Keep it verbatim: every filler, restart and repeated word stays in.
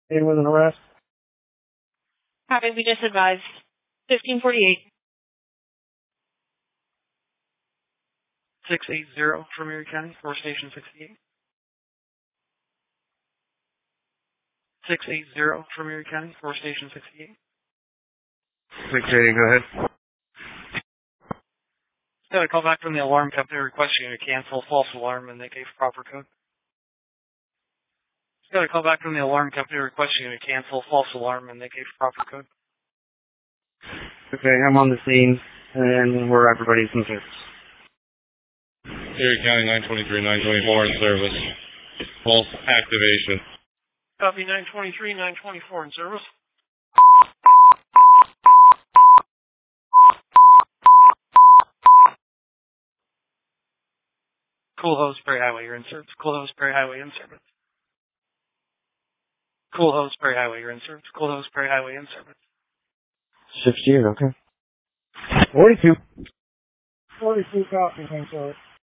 Hey, with an arrest. Copy, we just advised. fifteen forty-eight. six eight zero from Erie County, four Station sixty-eight. six eight zero from Erie County, four Station sixty-eight. six eighty, go ahead. Got a call back from the alarm company requesting you to cancel false alarm, and they gave proper code. Got a call back from the alarm company requesting you to cancel false alarm, and they gave proper code. Okay, I'm on the scene, and where everybody's in service. Erie County nine twenty-three, nine twenty-four in service. False activation. Copy nine twenty-three, nine twenty-four in service. Cool Hose Prairie Highway, you're in service. Cool Hose Prairie Highway in service. Cool Hose Prairie Highway, you're in service. Cool Hose Prairie Highway in service. sixty-eight, okay. forty-two. forty-two copies, I'm sorry.